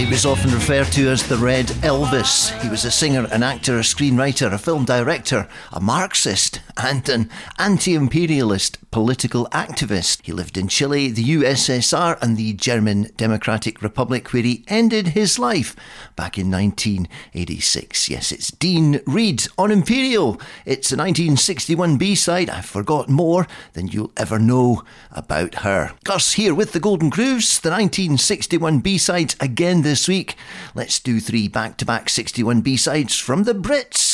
was often referred to as the Red Elvis. He was a singer, an actor, a screenwriter, a film director, a Marxist and an anti-imperialist political activist. He lived in Chile, the USSR and the German Democratic Republic, where he ended his life back in 1986. Yes, it's Dean Reed on Imperial. It's a 1961 B-side. I've forgot more than you'll ever know about her. Gus here with the Golden Grooves, the 1961 B-sides again this week. Let's do 3 back-to-back 61 B-sides from the Brits.